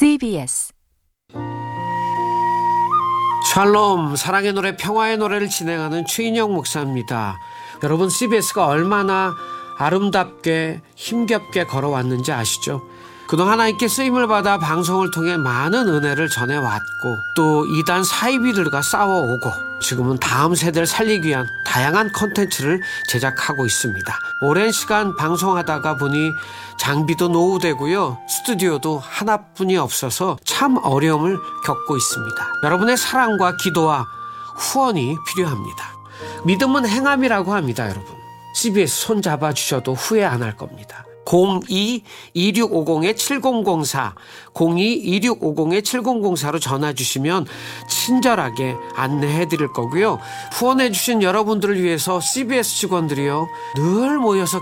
CBS 샬롬, 사랑의 노래, 평화의 노래를 진행하는 최인영 목사입니다. 여러분, CBS가 얼마나 아름답게 힘겹게 걸어왔는지 아시죠? 그동안 하나님께 쓰임을 받아 방송을 통해 많은 은혜를 전해왔고 또 이단 사이비들과 싸워오고 지금은 다음 세대를 살리기 위한 다양한 콘텐츠를 제작하고 있습니다. 오랜 시간 방송하다가 보니 장비도 노후되고요. 스튜디오도 하나뿐이 없어서 참 어려움을 겪고 있습니다. 여러분의 사랑과 기도와 후원이 필요합니다. 믿음은 행함이라고 합니다, 여러분. CBS 손 잡아주셔도 후회 안 할 겁니다. 02-2650-7004 02-2650-7004로 전화 주시면 친절하게 안내해 드릴 거고요. 후원해 주신 여러분들을 위해서 CBS 직원들이요 늘 모여서